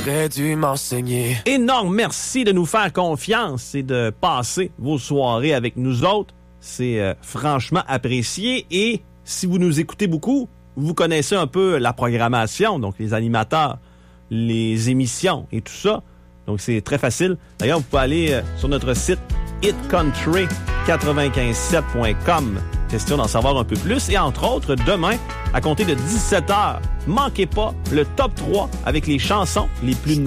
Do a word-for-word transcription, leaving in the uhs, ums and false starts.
T'aurais dû m'enseigner. Énorme merci de nous faire confiance et de passer vos soirées avec nous autres. C'est euh, franchement apprécié. Et si vous nous écoutez beaucoup, vous connaissez un peu la programmation, donc les animateurs, les émissions et tout ça. Donc, c'est très facile. D'ailleurs, vous pouvez aller euh, sur notre site hit country quatre-vingt-quinze sept point com. Question d'en savoir un peu plus. Et entre autres, demain, à compter de dix-sept heures, manquez pas le top trois avec les chansons les plus